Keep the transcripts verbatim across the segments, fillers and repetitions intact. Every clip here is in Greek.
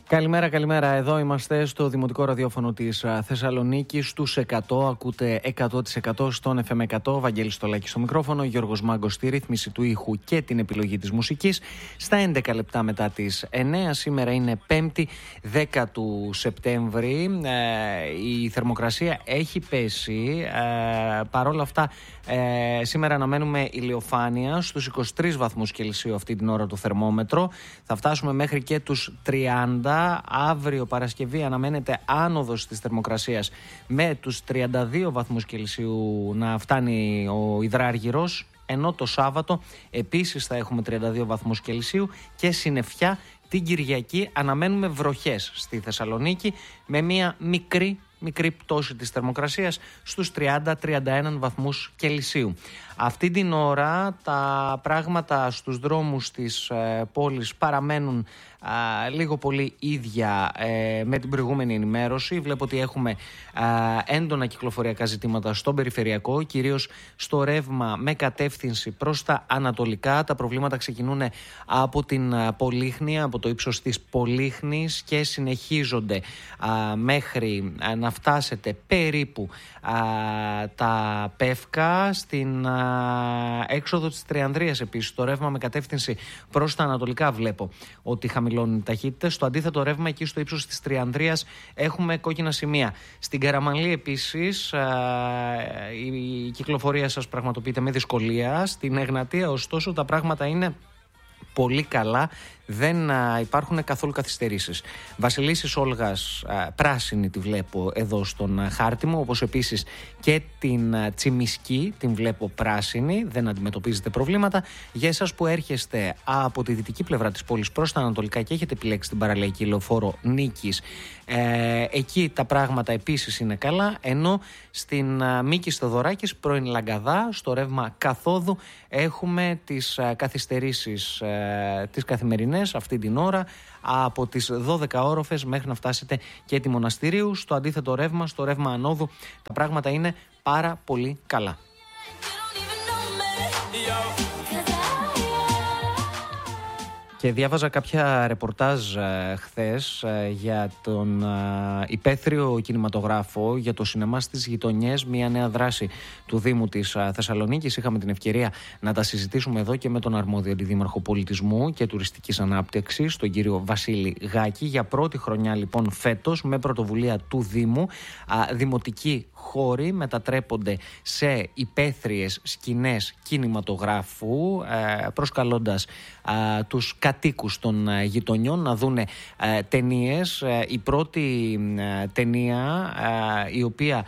Καλημέρα, καλημέρα. Εδώ είμαστε στο Δημοτικό Ραδιόφωνο της Θεσσαλονίκης, στους εκατό. Ακούτε εκατό τοις εκατό στον εφ εμ εκατό. Βαγγέλης Στολάκης στο μικρόφωνο, Γιώργος Μάγκος στη ρύθμιση του ήχου και την επιλογή της μουσικής. Στα έντεκα λεπτά μετά τις εννέα, σήμερα είναι πέμπτη, δέκα του Σεπτέμβρη. Ε, η θερμοκρασία έχει πέσει. Ε, παρόλα αυτά, ε, σήμερα αναμένουμε ηλιοφάνεια στους είκοσι τρεις βαθμούς Κελσίου αυτή την ώρα το θερμόμετρο. Θα φτάσουμε μέχρι και τους τριάντα. Αύριο Παρασκευή αναμένεται άνοδος της θερμοκρασίας με τους τριάντα δύο βαθμούς Κελσίου να φτάνει ο υδράργυρος, ενώ το Σάββατο επίσης θα έχουμε τριάντα δύο βαθμούς Κελσίου και συννεφιά. Την Κυριακή αναμένουμε βροχές στη Θεσσαλονίκη με μια μικρή μικρή πτώση της θερμοκρασίας στους τριάντα με τριάντα ένα βαθμούς Κελσίου. Αυτή την ώρα τα πράγματα στους δρόμους της ε, πόλης παραμένουν α, λίγο πολύ ίδια ε, με την προηγούμενη ενημέρωση. Βλέπω ότι έχουμε α, έντονα κυκλοφοριακά ζητήματα στον περιφερειακό, κυρίως στο ρεύμα με κατεύθυνση προς τα ανατολικά. Τα προβλήματα ξεκινούν από την Πολύχνη, από το ύψος της Πολύχνης και συνεχίζονται α, μέχρι α, να φτάσετε περίπου α, τα Πεύκα. Στην α, έξοδο της Τριανδρίας επίσης το ρεύμα με κατεύθυνση προς τα ανατολικά βλέπω ότι χαμηλώνουν οι ταχύτητες. Στο αντίθετο ρεύμα εκεί στο ύψος της Τριανδρίας έχουμε κόκκινα σημεία. Στην Καραμανλή επίσης α, η κυκλοφορία σας πραγματοποιείται με δυσκολία. Στην Εγνατία ωστόσο τα πράγματα είναι πολύ καλά, δεν α, υπάρχουν καθόλου καθυστερήσεις. Βασιλίσσης Όλγας, α, πράσινη τη βλέπω εδώ στον α, χάρτη μου, όπως επίσης και την α, Τσιμισκή την βλέπω πράσινη, δεν αντιμετωπίζετε προβλήματα. Για εσάς που έρχεστε από τη δυτική πλευρά της πόλης προς τα ανατολικά και έχετε επιλέξει την παραλαϊκή λεωφόρο Νίκης, ε, εκεί τα πράγματα επίσης είναι καλά, ενώ στην α, Μίκης Θεοδωράκης, πρώην Λαγκαδά, στο ρεύμα καθόδου έχουμε τις α, καθυστερήσεις α, τις καθημερινές αυτή την ώρα από τις δώδεκα όροφες μέχρι να φτάσετε και τη Μοναστηρίου. Στο αντίθετο ρεύμα, στο ρεύμα ανόδου, τα πράγματα είναι πάρα πολύ καλά. Και διάβαζα κάποια ρεπορτάζ ε, χθες ε, για τον ε, υπαίθριο κινηματογράφο, για το σινεμά στις γειτονιές, μια νέα δράση του Δήμου της ε, Θεσσαλονίκης. Είχαμε την ευκαιρία να τα συζητήσουμε εδώ και με τον αρμόδιο αντιδήμαρχο πολιτισμού και τουριστικής ανάπτυξης, τον κύριο Βασίλη Γάκη. Για πρώτη χρονιά λοιπόν φέτος, με πρωτοβουλία του Δήμου, ε, δημοτικοί χώροι μετατρέπονται σε υπαίθριες σκηνές κινηματογράφου, ε, προσκαλώντας ε, τους κατοίκους των ε, γειτονιών να δούνε ε, ταινίες. Ε, η πρώτη ε, ταινία ε, η οποία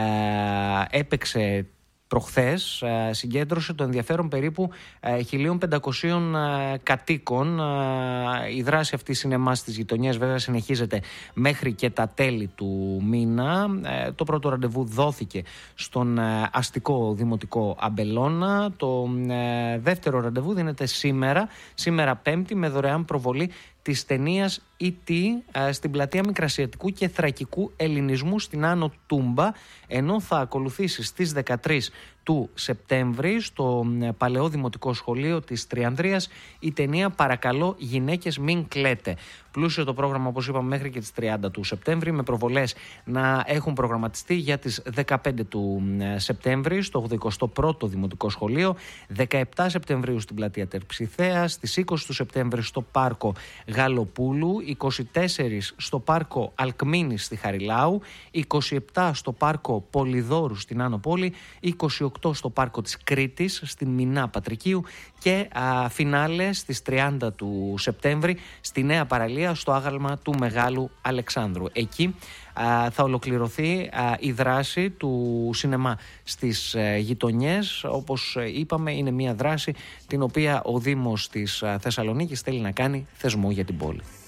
ε, έπαιξε προχθές συγκέντρωσε το ενδιαφέρον περίπου χίλια πεντακόσιων κατοίκων. Η δράση αυτή σινεμά στις γειτονιές βέβαια συνεχίζεται μέχρι και τα τέλη του μήνα. Το πρώτο ραντεβού δόθηκε στον αστικό δημοτικό Αμπελώνα. Το δεύτερο ραντεβού δίνεται σήμερα, σήμερα Πέμπτη, με δωρεάν προβολή της ταινίας ι τι στην πλατεία Μικρασιατικού και Θρακικού Ελληνισμού στην Άνω Τούμπα, ενώ θα ακολουθήσει στις δεκατρείς του Σεπτέμβρη στο Παλαιό Δημοτικό Σχολείο της Τριανδρίας η ταινία «Παρακαλώ γυναίκες μην κλαίτε». Πλούσιο το πρόγραμμα, όπως είπαμε, μέχρι και τις τριάντα του Σεπτέμβρη, με προβολές να έχουν προγραμματιστεί για τις δεκαπέντε του Σεπτέμβρη στο ογδοηκοστό πρώτο Δημοτικό Σχολείο, δεκαεπτά Σεπτεμβρίου στην πλατεία Τερψιθέας, στις είκοσι του Σεπτέμβρη στο Πάρκο Γαλοπούλου, είκοσι τέσσερα στο Πάρκο Αλκμίνης στη Χαριλάου, είκοσι επτά στο Πάρκο Πολυδόρου στην Άνω Πόλη, είκοσι οκτώ στο Πάρκο της Κρήτης στην Μινά Πατρικίου και α, φινάλε στις τριάντα του Σεπτέμβρη στη Νέα Παραλία στο άγαλμα του Μεγάλου Αλεξάνδρου. Εκεί α, θα ολοκληρωθεί α, η δράση του σινεμά στις α, γειτονιές. Όπως είπαμε, είναι μια δράση την οποία ο Δήμος της α, Θεσσαλονίκης θέλει να κάνει θεσμό για την πόλη.